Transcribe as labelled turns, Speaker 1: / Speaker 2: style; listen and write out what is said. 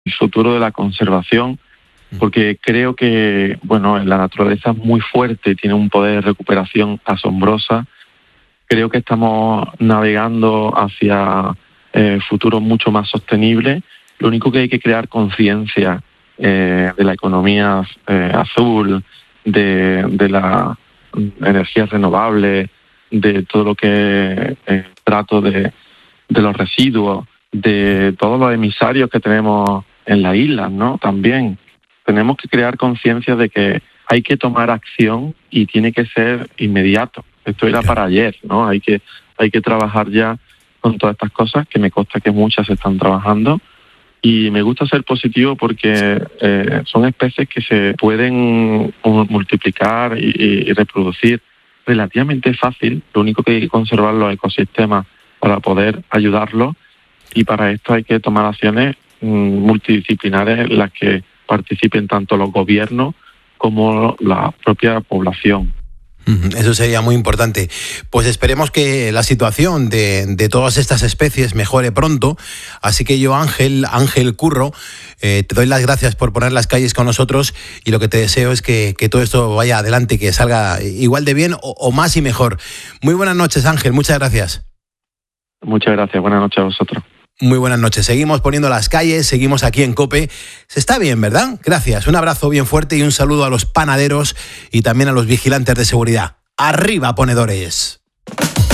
Speaker 1: el futuro de la conservación, porque creo que, la naturaleza es muy fuerte, tiene un poder de recuperación asombrosa. Creo que estamos navegando hacia futuros mucho más sostenibles. Lo único que hay que crear conciencia de la economía azul, de la energía renovable, de todo lo que trato de los residuos, de todos los emisarios que tenemos en las islas, ¿no? También tenemos que crear conciencia de que hay que tomar acción y tiene que ser inmediato. Esto era para ayer, ¿no? Hay que trabajar ya con todas estas cosas, que me consta que muchas se están trabajando. Y me gusta ser positivo porque son especies que se pueden multiplicar y reproducir relativamente fácil. Lo único que hay que conservar los ecosistemas para poder ayudarlos, y para esto hay que tomar acciones multidisciplinares en las que participen tanto los gobiernos como la propia población.
Speaker 2: Eso sería muy importante. Pues esperemos que la situación de todas estas especies mejore pronto. Así que yo, Ángel Curro, te doy las gracias por poner las calles con nosotros, y lo que te deseo es que todo esto vaya adelante, que salga igual de bien o más y mejor. Muy buenas noches, Ángel, muchas gracias.
Speaker 1: Muchas gracias, buenas noches a vosotros.
Speaker 2: Muy buenas noches. Seguimos poniendo las calles, seguimos aquí en COPE. Se está bien, ¿verdad? Gracias. Un abrazo bien fuerte y un saludo a los panaderos y también a los vigilantes de seguridad. ¡Arriba, ponedores!